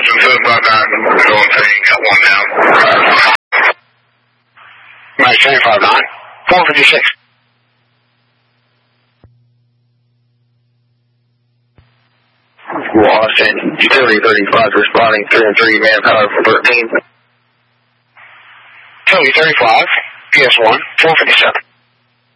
Austin 759, going thing, got one down. Nice 1059, 456. Austin, utility 35 responding, 3 and 3, manpower for 13. Utility 35, PS1, 457.